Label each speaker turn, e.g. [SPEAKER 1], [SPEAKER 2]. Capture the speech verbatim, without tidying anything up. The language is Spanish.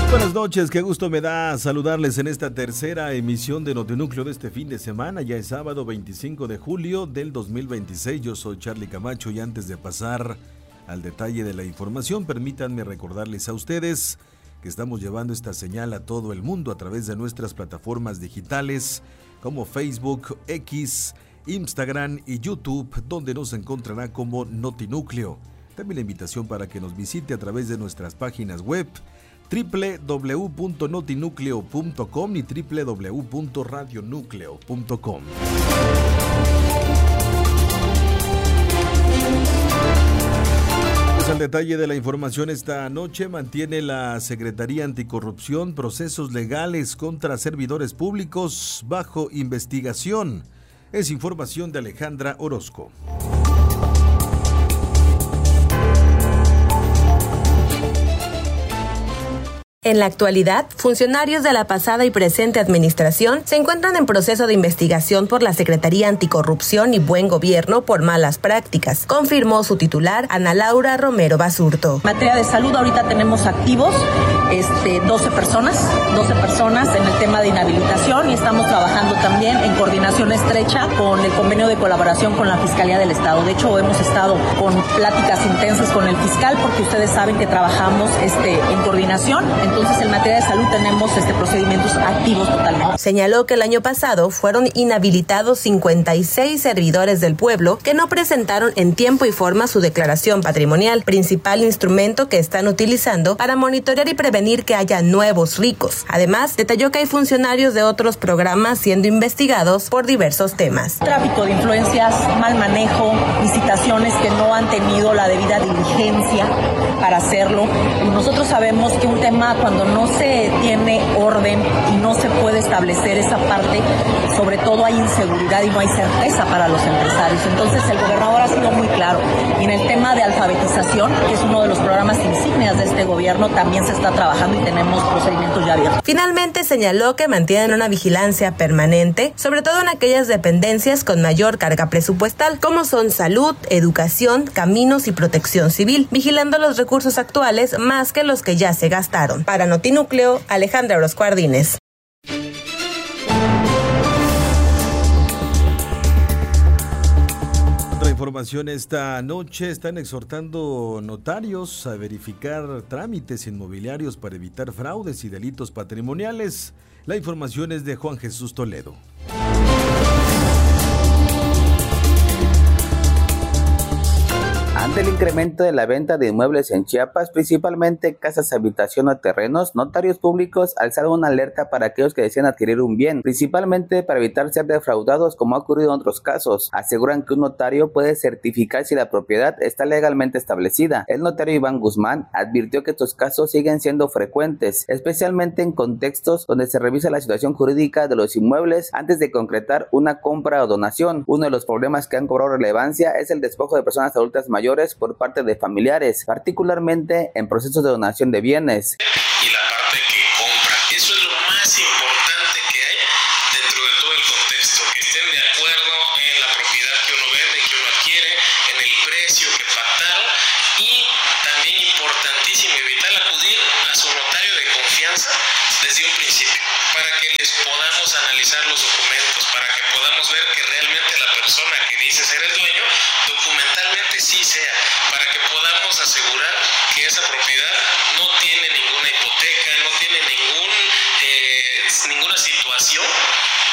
[SPEAKER 1] Buenas noches, qué gusto me da saludarles en esta tercera emisión de Notinúcleo de este fin de semana. Ya es sábado veinticinco de julio del dos mil veintiséis. Yo soy Charlie Camacho y antes de pasar al detalle de la información, permítanme recordarles a ustedes que estamos llevando esta señal a todo el mundo a través de nuestras plataformas digitales como Facebook, X, Instagram y YouTube, donde nos encontrará como Notinúcleo. También la invitación para que nos visite a través de nuestras páginas web doble u doble u doble u punto notinúcleo punto com y doble u doble u doble u punto radionúcleo punto com. Pues al detalle de la información esta noche, mantiene la Secretaría Anticorrupción procesos legales contra servidores públicos bajo investigación. Es información de Alejandra Orozco.
[SPEAKER 2] En la actualidad, funcionarios de la pasada y presente administración se encuentran en proceso de investigación por la Secretaría Anticorrupción y Buen Gobierno por malas prácticas, confirmó su titular, Ana Laura Romero Basurto.
[SPEAKER 3] En materia de salud, ahorita tenemos activos este, doce personas, doce personas en el tema de inhabilitación y estamos trabajando también en coordinación estrecha con el convenio de colaboración con la Fiscalía del Estado. De hecho, hemos estado con pláticas intensas con el fiscal porque ustedes saben que trabajamos este, en coordinación. Entonces, en materia de salud tenemos este procedimientos activos totalmente.
[SPEAKER 2] Señaló que el año pasado fueron inhabilitados cincuenta y seis servidores del pueblo que no presentaron en tiempo y forma su declaración patrimonial, principal instrumento que están utilizando para monitorear y prevenir que haya nuevos ricos. Además, detalló que hay funcionarios de otros programas siendo investigados por diversos temas.
[SPEAKER 3] Tráfico de influencias, mal manejo, licitaciones que no han tenido la debida diligencia para hacerlo. Nosotros sabemos que un tema cuando no se tiene orden y no se puede establecer esa parte, sobre todo hay inseguridad y no hay certeza para los empresarios. Entonces el gobernador ha sido muy claro. Y en el tema de alfabetización, que es uno de los programas insignias de este gobierno, también se está trabajando y tenemos procedimientos ya abiertos.
[SPEAKER 2] Finalmente señaló que mantienen una vigilancia permanente, sobre todo en aquellas dependencias con mayor carga presupuestal, como son salud, educación, caminos y protección civil, vigilando los recursos actuales más que los que ya se gastaron. Para Notinúcleo, Alejandra Orozco Ardínez.
[SPEAKER 1] Otra información esta noche, están exhortando notarios a verificar trámites inmobiliarios para evitar fraudes y delitos patrimoniales. La información es de Juan Jesús Toledo.
[SPEAKER 4] Ante el incremento de la venta de inmuebles en Chiapas, principalmente casas, habitación o terrenos, notarios públicos alzaron una alerta para aquellos que desean adquirir un bien, principalmente para evitar ser defraudados como ha ocurrido en otros casos. Aseguran que un notario puede certificar si la propiedad está legalmente establecida. El notario Iván Guzmán advirtió que estos casos siguen siendo frecuentes, especialmente en contextos donde se revisa la situación jurídica de los inmuebles antes de concretar una compra o donación. Uno de los problemas que han cobrado relevancia es el despojo de personas adultas mayores por parte de familiares, particularmente en procesos de donación de bienes.
[SPEAKER 5] Y la parte que compra, eso es lo más importante que hay dentro de todo el contexto, que estén de acuerdo en la propiedad que uno vende, que uno adquiere, en el precio que pactaron y también importantísimo evitar acudir a su notario de confianza desde un principio, para que les podamos analizar los documentos, para que podamos ver que realmente la persona que dice ser el dueño documentalmente sí sea, para que podamos asegurar que esa propiedad no tiene ninguna hipoteca, no tiene ningún, eh, ninguna situación